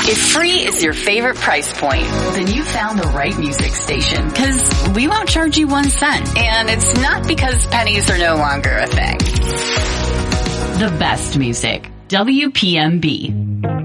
If free is your favorite price point, then you found the right music station, because we won't charge you 1 cent. And it's not because pennies are no longer a thing. The best music. WPMB.